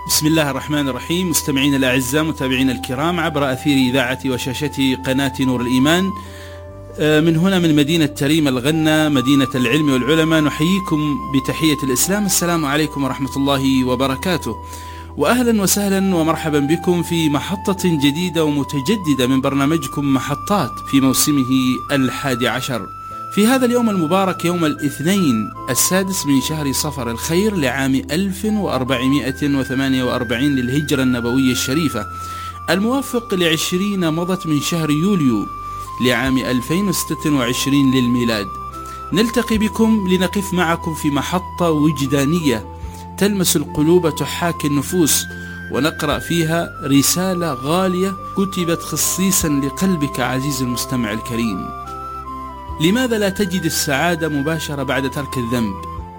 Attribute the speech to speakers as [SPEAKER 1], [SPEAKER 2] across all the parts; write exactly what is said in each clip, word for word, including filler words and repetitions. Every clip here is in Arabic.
[SPEAKER 1] بسم الله الرحمن الرحيم. مستمعين الأعزاء، متابعين الكرام عبر أثير إذاعة وشاشة قناة نور الإيمان، من هنا من مدينة تريم الغنة، مدينة العلم والعلماء، نحييكم بتحية الإسلام. السلام عليكم ورحمة الله وبركاته، وأهلا وسهلا ومرحبا بكم في محطة جديدة ومتجددة من برنامجكم محطات في موسمه الحادي عشر، في هذا اليوم المبارك، يوم الاثنين السادس من شهر صفر الخير لعام ألف وأربعمائة وثمانية وأربعين للهجرة النبوية الشريفة، الموافق لعشرين مضت من شهر يوليو لعام ألفين وستة وعشرين للميلاد. نلتقي بكم لنقف معكم في محطة وجدانية تلمس القلوب وتحاكي النفوس، ونقرأ فيها رسالة غالية كتبت خصيصا لقلبك عزيز المستمع الكريم. لماذا لا تجد السعادة مباشرة بعد ترك الذنب؟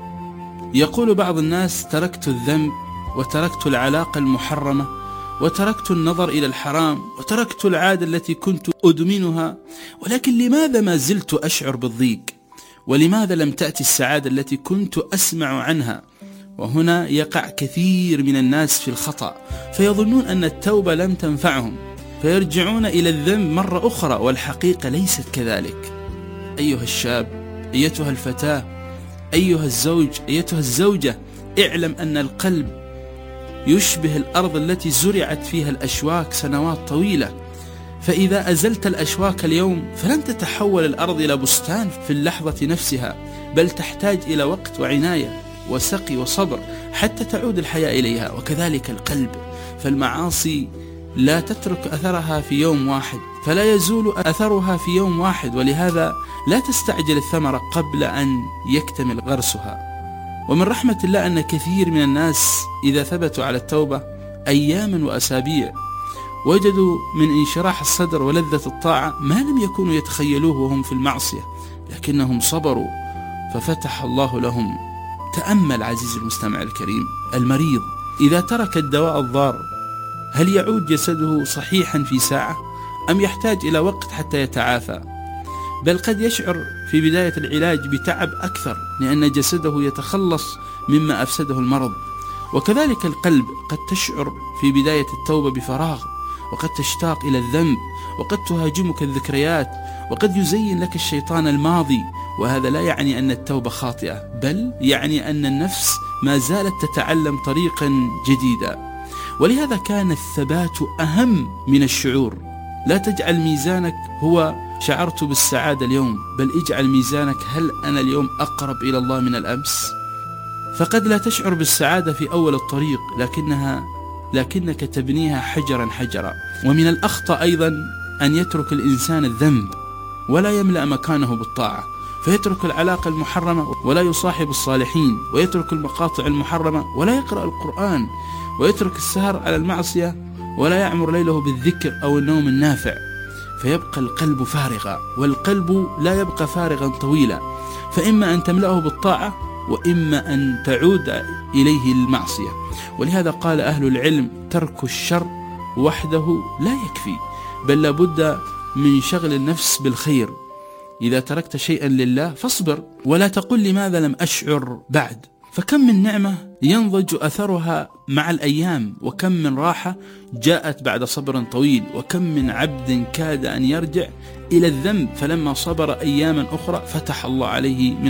[SPEAKER 1] يقول بعض الناس: تركت الذنب، وتركت العلاقة المحرمة، وتركت النظر إلى الحرام، وتركت العادة التي كنت أدمنها، ولكن لماذا ما زلت أشعر بالضيق؟ ولماذا لم تأتي السعادة التي كنت أسمع عنها؟ وهنا يقع كثير من الناس في الخطأ، فيظنون أن التوبة لم تنفعهم، فيرجعون إلى الذنب مرة أخرى، والحقيقة ليست كذلك. أيها الشاب، أيتها الفتاة، أيها الزوج، أيتها الزوجة، اعلم أن القلب يشبه الأرض التي زرعت فيها الأشواك سنوات طويلة، فإذا أزلت الأشواك اليوم فلن تتحول الأرض إلى بستان في اللحظة نفسها، بل تحتاج إلى وقت وعناية وسقي وصبر حتى تعود الحياة إليها. وكذلك القلب، فالمعاصي لا تترك أثرها في يوم واحد، فلا يزول أثرها في يوم واحد، ولهذا لا تستعجل الثمرة قبل أن يكتمل غرسها. ومن رحمة الله أن كثير من الناس إذا ثبتوا على التوبة أياما وأسابيع وجدوا من انشراح الصدر ولذة الطاعة ما لم يكونوا يتخيلوه وهم في المعصية، لكنهم صبروا ففتح الله لهم. تأمل عزيزي المستمع الكريم، المريض إذا ترك الدواء الضار هل يعود جسده صحيحا في ساعة، أم يحتاج إلى وقت حتى يتعافى؟ بل قد يشعر في بداية العلاج بتعب أكثر، لأن جسده يتخلص مما أفسده المرض. وكذلك القلب قد تشعر في بداية التوبة بفراغ، وقد تشتاق إلى الذنب، وقد تهاجمك الذكريات، وقد يزين لك الشيطان الماضي. وهذا لا يعني أن التوبة خاطئة، بل يعني أن النفس ما زالت تتعلم طريقا جديدا. ولهذا كان الثبات أهم من الشعور. لا تجعل ميزانك هو شعرت بالسعادة اليوم، بل اجعل ميزانك هل أنا اليوم أقرب إلى الله من الأمس؟ فقد لا تشعر بالسعادة في أول الطريق، لكنها لكنك تبنيها حجرا حجرا. ومن الأخطأ أيضا أن يترك الإنسان الذنب ولا يملأ مكانه بالطاعة، فيترك العلاقة المحرمة ولا يصاحب الصالحين، ويترك المقاطع المحرمة ولا يقرأ القرآن، ويترك السهر على المعصية ولا يعمر ليله بالذكر أو النوم النافع، فيبقى القلب فارغا. والقلب لا يبقى فارغا طويلا، فإما أن تملأه بالطاعة وإما أن تعود إليه المعصية. ولهذا قال أهل العلم: ترك الشر وحده لا يكفي، بل لابد من شغل النفس بالخير. إذا تركت شيئا لله فاصبر، ولا تقل لماذا لم أشعر بعد، فكم من نعمة ينضج أثرها مع الأيام، وكم من راحة جاءت بعد صبر طويل، وكم من عبد كاد أن يرجع إلى الذنب فلما صبر أياما أخرى فتح الله عليه من